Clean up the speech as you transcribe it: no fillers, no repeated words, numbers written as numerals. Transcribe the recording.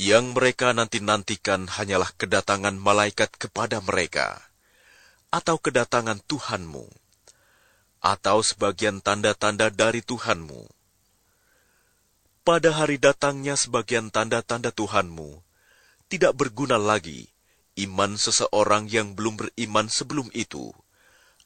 Yang mereka nanti-nantikan hanyalah kedatangan malaikat kepada mereka, atau kedatangan Tuhanmu, atau sebagian tanda-tanda dari Tuhanmu. Pada hari datangnya sebagian tanda-tanda Tuhanmu, tidak berguna lagi iman seseorang yang belum beriman sebelum itu,